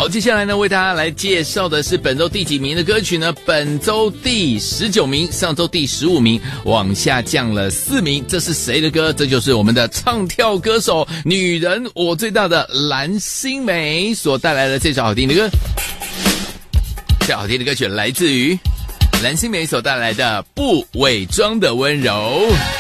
好，接下来呢，为大家来介绍的是本周第几名的歌曲呢？本周第19名，上周第15名，往下降了4名。这是谁的歌？这就是我们的唱跳歌手女人我最大的蓝心湄所带来的这首好听的歌。这好听的歌曲来自于蓝心湄所带来的不伪装的温柔。